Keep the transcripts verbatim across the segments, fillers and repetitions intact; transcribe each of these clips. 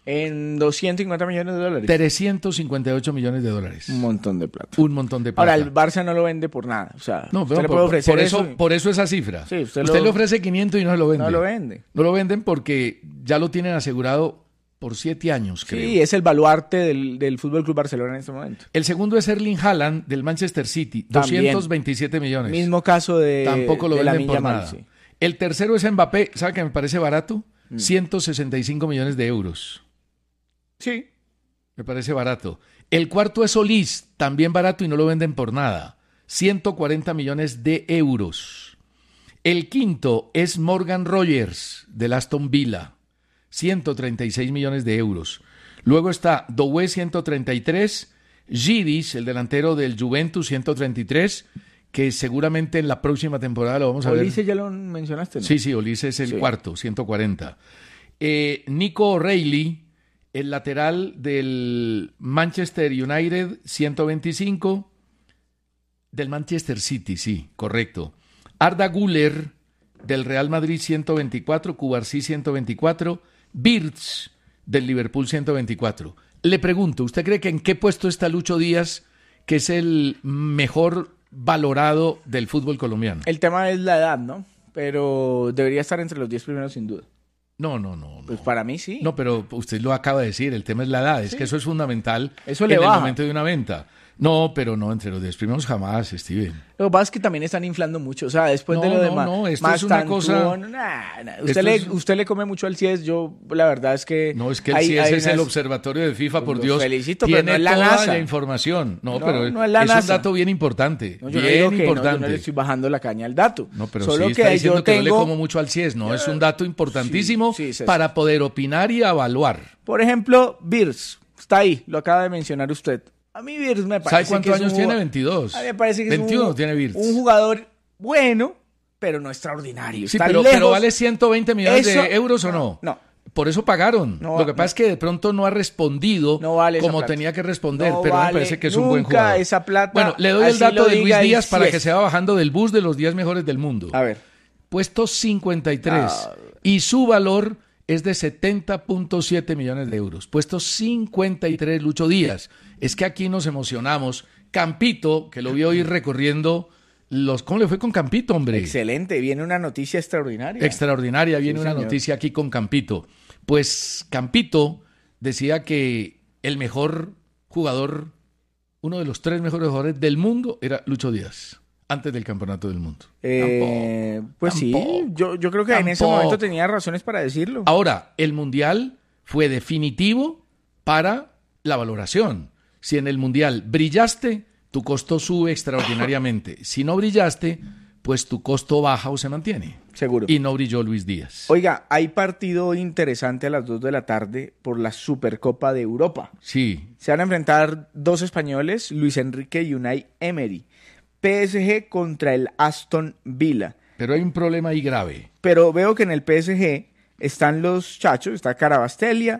En doscientos cincuenta millones de dólares. trescientos cincuenta y ocho millones de dólares. Un montón de plata. Un montón de plata. Ahora, el Barça no lo vende por nada. O sea, no, usted pero le por, puede ofrecer por eso, eso. por eso esa cifra. Sí, usted usted lo, le ofrece quinientos y no se lo vende. No lo vende. No lo venden porque ya lo tienen asegurado por siete años, creo. Sí, es el baluarte del, del Fútbol Club Barcelona en este momento. El segundo es Erling Haaland del Manchester City, También. doscientos veintisiete millones. Mismo caso de Tampoco lo de venden por Lamine nada. Yamal, sí. El tercero es Mbappé, ¿sabe que me parece barato? Mm. ciento sesenta y cinco millones de euros. Sí. Me parece barato. El cuarto es Solís, también barato y no lo venden por nada. ciento cuarenta millones de euros. El quinto es Morgan Rogers del Aston Villa, ciento treinta y seis millones de euros. Luego está Doué, ciento treinta y tres, Gidis, el delantero del Juventus, ciento treinta y tres, que seguramente en la próxima temporada lo vamos a ver. Olise ya lo mencionaste, ¿no? Sí, sí, Olise es el sí. cuarto, ciento cuarenta. Eh, Nico O'Reilly, el lateral del Manchester United, ciento veinticinco. Del Manchester City, sí, correcto. Arda Güler, del Real Madrid, ciento veinticuatro. Cubarsí, ciento veinticuatro. Wirtz, del Liverpool, ciento veinticuatro. Le pregunto, ¿usted cree que en qué puesto está Lucho Díaz, que es el mejor valorado del fútbol colombiano? El tema es la edad, ¿no? Pero debería estar entre los diez primeros sin duda. No, no, no, no. Pues para mí sí. No, pero usted lo acaba de decir, el tema es la edad, es sí. que eso es fundamental eso en le el baja. momento de una venta. No, pero no, entre los diez primeros jamás, Steven. Lo que pasa es que también están inflando mucho, o sea, después no, de lo no, demás. No, esto es una cosa... Nah, nah. Usted, le, es... usted le come mucho al C I E S, yo la verdad es que... No, es que el hay, C I E S es unas... el observatorio de FIFA, por Dios. Felicito, tiene pero no es la toda NASA. la información. No, no pero no es, la es NASA. un dato bien importante, no, yo bien no digo que importante. No, yo no le estoy bajando la caña al dato. No, pero Solo sí que está diciendo yo que tengo... no le como mucho al C I E S, no, es un dato importantísimo sí, sí, para poder opinar y evaluar. Por ejemplo, Wirtz, está ahí, lo acaba de mencionar usted. A mí Wirtz me parece ¿Sabe cuántos que años un... tiene? veintidós. A mí me parece que veintiuno es un, tiene Wirtz. Un jugador bueno, pero no extraordinario. Sí, Está pero, lejos. pero vale ciento veinte millones Eso, de euros o no. No. Por eso pagaron. No, Lo que pasa no. es que de pronto no ha respondido no vale como tenía que responder, no pero vale me parece que es un buen jugador. Esa plata, bueno, le doy el dato de Luis Díaz para que se va bajando del bus de los diez mejores del mundo. A ver. Puesto cincuenta y tres. Ah. Y su valor es de setenta punto siete millones de euros. Puesto cincuenta y tres, Lucho Díaz. Es que aquí nos emocionamos. Campito, que lo vio ir recorriendo los... ¿Cómo le fue con Campito, hombre? Excelente, viene una noticia extraordinaria. Extraordinaria, viene sí, una señor. noticia aquí con Campito. Pues Campito decía que el mejor jugador, uno de los tres mejores jugadores del mundo era Lucho Díaz, antes del Campeonato del Mundo. Eh, tampoco, pues tampoco, sí, yo, yo creo que tampoco. en ese momento tenía razones para decirlo. Ahora, el Mundial fue definitivo para la valoración. Si en el Mundial brillaste, tu costo sube extraordinariamente. Si no brillaste, pues tu costo baja o se mantiene. Seguro. Y no brilló Luis Díaz. Oiga, hay partido interesante a las dos de la tarde por la Supercopa de Europa. Sí. Se van a enfrentar dos españoles, Luis Enrique y Unai Emery. P S G contra el Aston Villa. Pero hay un problema ahí grave. Pero veo que en el P S G están los chachos, está Carabastelia,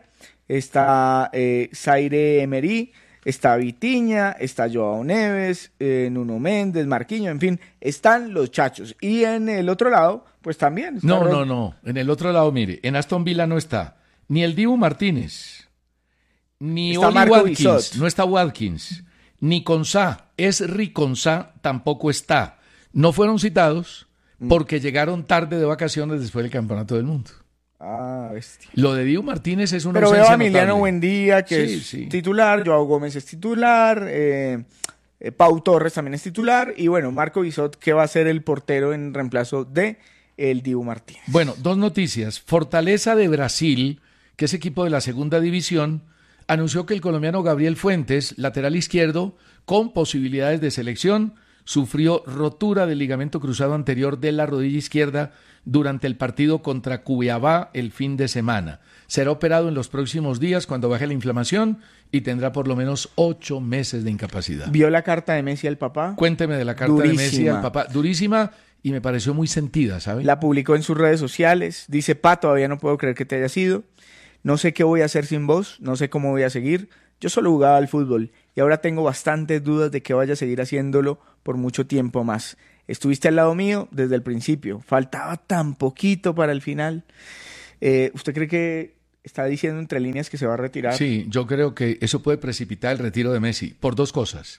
está eh, Zaire Emery, está Vitinha, está Joao Neves, eh, Nuno Méndez, Marquinhos, en fin, están los chachos. Y en el otro lado, pues también. Está no, Rod... no, no. En el otro lado, mire, en Aston Villa no está ni el Dibu Martínez, ni está Oli Marco Watkins, Bissot. no está Watkins, ni Consá, Esri Consá tampoco está. No fueron citados porque mm. llegaron tarde de vacaciones después del Campeonato del Mundo. Ah, bestia. Lo de Dibu Martínez es una Pero ausencia veo a Emiliano notable. Buendía, que sí, es sí. titular, Joao Gómez es titular, eh, eh, Pau Torres también es titular, y bueno, Marco Bissot, que va a ser el portero en reemplazo de el Dibu Martínez. Bueno, dos noticias. Fortaleza de Brasil, que es equipo de la segunda división, anunció que el colombiano Gabriel Fuentes, lateral izquierdo, con posibilidades de selección, sufrió rotura del ligamento cruzado anterior de la rodilla izquierda durante el partido contra Cuiabá el fin de semana. Será operado en los próximos días cuando baje la inflamación y tendrá por lo menos ocho meses de incapacidad. ¿Vio la carta de Messi al papá? Cuénteme de la carta Durísima. de Messi al papá. Durísima y me pareció muy sentida, ¿sabe? La publicó en sus redes sociales. Dice: Pa, todavía no puedo creer que te hayas ido. No sé qué voy a hacer sin vos. No sé cómo voy a seguir. Yo solo jugaba al fútbol y ahora tengo bastantes dudas de que vaya a seguir haciéndolo por mucho tiempo más. Estuviste al lado mío desde el principio. Faltaba tan poquito para el final. Eh, ¿Usted cree que está diciendo entre líneas que se va a retirar. Sí, yo creo que eso puede precipitar el retiro de Messi por dos cosas.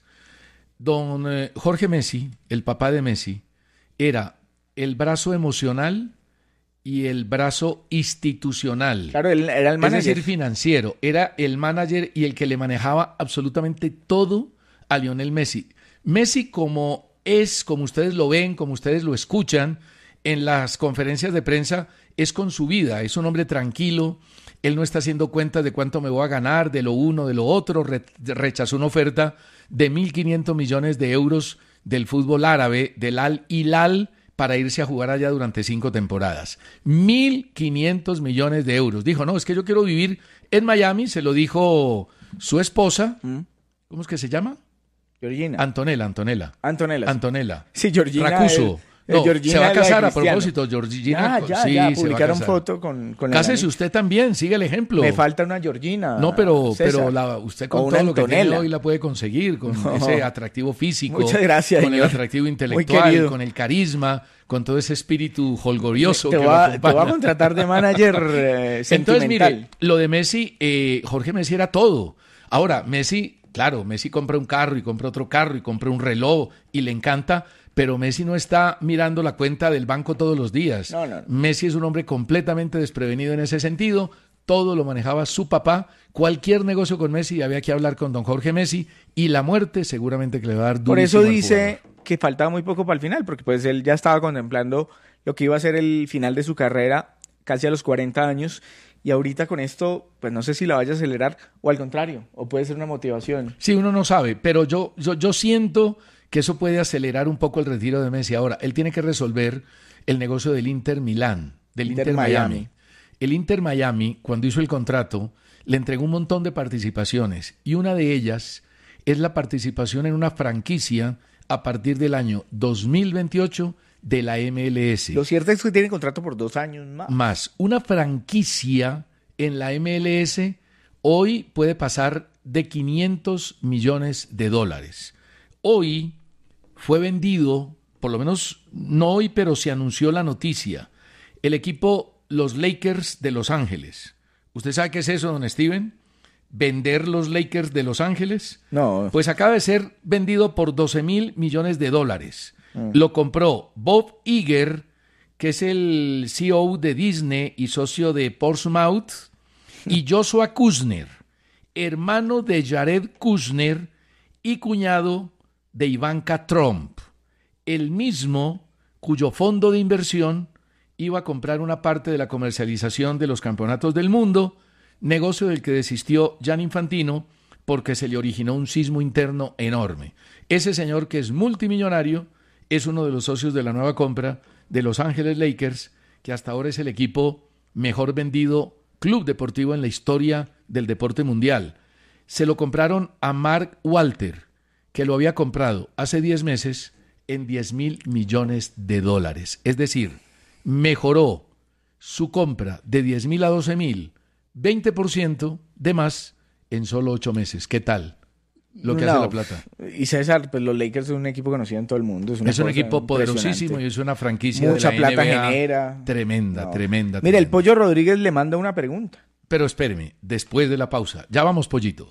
Don eh, Jorge Messi, el papá de Messi, era el brazo emocional y el brazo institucional. Claro, él era el manager. Es decir, financiero. Era el manager y el que le manejaba absolutamente todo a Lionel Messi. Messi, como es, como ustedes lo ven, como ustedes lo escuchan en las conferencias de prensa, es con su vida. Es un hombre tranquilo. Él no está haciendo cuentas de cuánto me voy a ganar, de lo uno, de lo otro. Re- rechazó una oferta de mil quinientos millones de euros del fútbol árabe, del Al Hilal, para irse a jugar allá durante cinco temporadas. mil quinientos millones de euros. Dijo, no, es que yo quiero vivir en Miami. Se lo dijo su esposa. ¿Mm? ¿Cómo es que se llama? Georgina. Antonella, Antonella. Antonella. Antonella. Sí, Georgina. Racuso. No, se va a casar a propósito, Georgina. Ya, ya, sí, ya, se publicaron va a foto con, con la Cásese usted también, siga el ejemplo. Me falta una Georgina. No, pero, César. pero la, usted con O todo una lo que tiene Antonella. hoy la puede conseguir, con No. ese atractivo físico. Muchas gracias, con señor. el atractivo Muy intelectual, querido. con el carisma, con todo ese espíritu holgorioso te que voy, lo a, te acompaña. voy a contratar de manager eh, Entonces, sentimental. mire, lo de Messi, eh, Jorge Messi era todo. Ahora, Messi, claro, Messi compra un carro y compra otro carro y compra un reloj y le encanta, pero Messi no está mirando la cuenta del banco todos los días. No, no, no. Messi es un hombre completamente desprevenido en ese sentido. Todo lo manejaba su papá. Cualquier negocio con Messi había que hablar con don Jorge Messi y la muerte seguramente que le va a dar durísimo Por eso al dice jugador. que faltaba muy poco para el final, porque pues él ya estaba contemplando lo que iba a ser el final de su carrera casi a los cuarenta años, y ahorita con esto, pues no sé si la vaya a acelerar o al contrario, o puede ser una motivación. Sí, uno no sabe, pero yo, yo, yo siento que eso puede acelerar un poco el retiro de Messi. Ahora, él tiene que resolver el negocio del Inter Milán, del Inter, Inter Miami. Miami. El Inter Miami, cuando hizo el contrato, le entregó un montón de participaciones y una de ellas es la participación en una franquicia a partir del año dos mil veintiocho de la M L S. Lo cierto es que tiene contrato por dos años más. Más una franquicia en la M L S hoy puede pasar de quinientos millones de dólares. Hoy fue vendido, por lo menos no hoy, pero se anunció la noticia, el equipo los Lakers de Los Ángeles. ¿Usted sabe qué es eso, don Steven? ¿Vender los Lakers de Los Ángeles? No. Pues acaba de ser vendido por doce mil millones de dólares. Mm. Lo compró Bob Iger, que es el C E O de Disney y socio de Portsmouth, y Joshua Kushner, hermano de Jared Kushner y cuñado de Ivanka Trump, el mismo cuyo fondo de inversión iba a comprar una parte de la comercialización de los campeonatos del mundo, negocio del que desistió Gianni Infantino porque se le originó un sismo interno enorme. Ese señor, que es multimillonario, es uno de los socios de la nueva compra de Los Ángeles Lakers, que hasta ahora es el equipo mejor vendido club deportivo en la historia del deporte mundial. Se lo compraron a Mark Walter, que lo había comprado hace diez meses en diez mil millones de dólares. Es decir, mejoró su compra de diez mil a doce mil, veinte por ciento de más en solo ocho meses. ¿Qué tal lo que no, hace la plata? Y César, pues los Lakers son un equipo conocido en todo el mundo. Es, una es un equipo poderosísimo y es una franquicia mucha de la plata N B A genera. Tremenda, no. tremenda. Mira, tremenda. el Pollo Rodríguez le manda una pregunta. Pero espéreme, después de la pausa. Ya vamos, Pollito.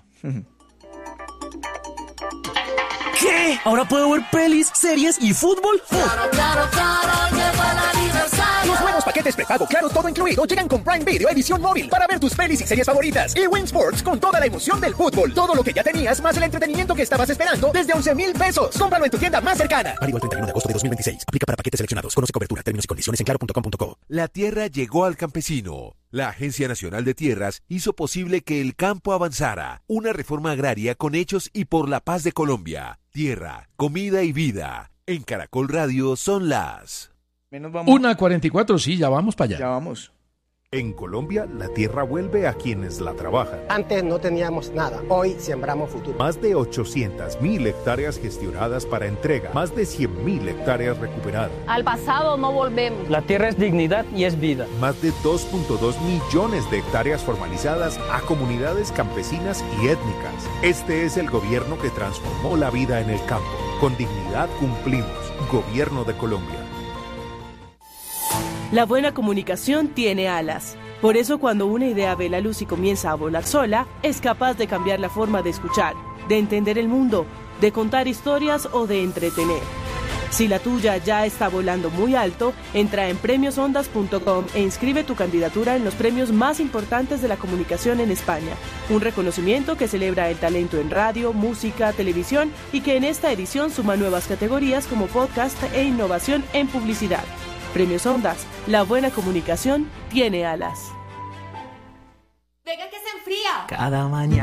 ¿Qué? ¿Ahora puedo ver pelis, series y fútbol? Claro, claro, claro, llegó el aniversario. Los nuevos paquetes prepago Claro Todo Incluido llegan con Prime Video edición móvil para ver tus pelis y series favoritas. Y Win Sports con toda la emoción del fútbol. Todo lo que ya tenías más el entretenimiento que estabas esperando desde once mil pesos. Cómpralo en tu tienda más cercana. Válido el treinta y uno de agosto de dos mil veintiséis. Aplica para paquetes seleccionados. Conoce cobertura, términos y condiciones en claro punto com punto co. La tierra llegó al campesino. La Agencia Nacional de Tierras hizo posible que el campo avanzara. Una reforma agraria con hechos y por la paz de Colombia. Tierra, comida y vida. En Caracol Radio son las... Menos vamos. Una cuarenta y cuatro, sí, ya vamos para allá. Ya vamos. En Colombia, la tierra vuelve a quienes la trabajan. Antes no teníamos nada, hoy sembramos futuro. Más de ochocientas mil hectáreas gestionadas para entrega, más de cien mil hectáreas recuperadas. Al pasado no volvemos. La tierra es dignidad y es vida. Más de dos punto dos millones de hectáreas formalizadas a comunidades campesinas y étnicas. Este es el gobierno que transformó la vida en el campo. Con dignidad cumplimos. Gobierno de Colombia. La buena comunicación tiene alas. Por eso, cuando una idea ve la luz y comienza a volar sola, es capaz de cambiar la forma de escuchar, de entender el mundo, de contar historias o de entretener. Si la tuya ya está volando muy alto, entra en premios ondas punto com e inscribe tu candidatura en los premios más importantes de la comunicación en España. Un reconocimiento que celebra el talento en radio, música, televisión y que en esta edición suma nuevas categorías como podcast e innovación en publicidad. Premios Ondas, la buena comunicación tiene alas. Venga que se enfría. Cada mañana.